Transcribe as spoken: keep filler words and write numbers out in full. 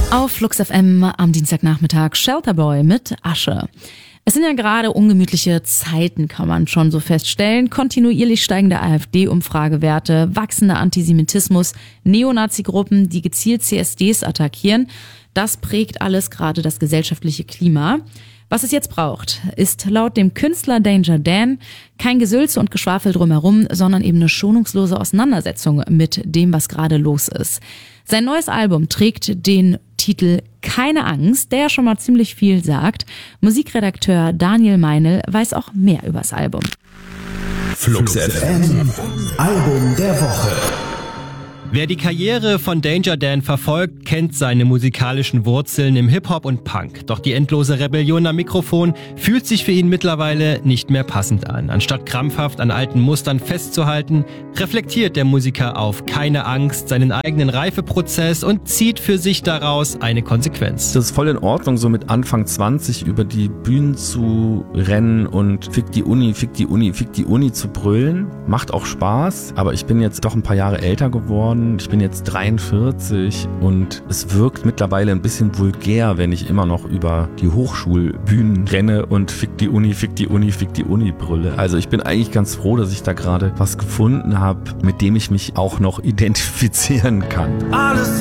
Auf Flux F M am Dienstagnachmittag Shelterboy mit Asche. Es sind ja gerade ungemütliche Zeiten, kann man schon so feststellen. Kontinuierlich steigende AfD-Umfragewerte, wachsender Antisemitismus, Neonazi-Gruppen, die gezielt C S Ds attackieren. Das prägt alles gerade das gesellschaftliche Klima. Was es jetzt braucht, ist laut dem Künstler Danger Dan kein Gesülze und Geschwafel drumherum, sondern eben eine schonungslose Auseinandersetzung mit dem, was gerade los ist. Sein neues Album trägt den Titel Keine Angst, der schon mal ziemlich viel sagt. Musikredakteur Daniel Meinl weiß auch mehr übers Album. Flux F M, Album der Woche. Wer die Karriere von Danger Dan verfolgt, kennt seine musikalischen Wurzeln im Hip-Hop und Punk. Doch die endlose Rebellion am Mikrofon fühlt sich für ihn mittlerweile nicht mehr passend an. Anstatt krampfhaft an alten Mustern festzuhalten, reflektiert der Musiker auf Keine Angst seinen eigenen Reifeprozess und zieht für sich daraus eine Konsequenz. Das ist voll in Ordnung, so mit Anfang zwanzig über die Bühnen zu rennen und fick die Uni, fick die Uni, fick die Uni zu brüllen. Macht auch Spaß, aber ich bin jetzt doch ein paar Jahre älter geworden. Ich bin jetzt dreiundvierzig und es wirkt mittlerweile ein bisschen vulgär, wenn ich immer noch über die Hochschulbühnen renne und fick die Uni, fick die Uni, fick die Uni brülle. Also ich bin eigentlich ganz froh, dass ich da gerade was gefunden habe, mit dem ich mich auch noch identifizieren kann. Alles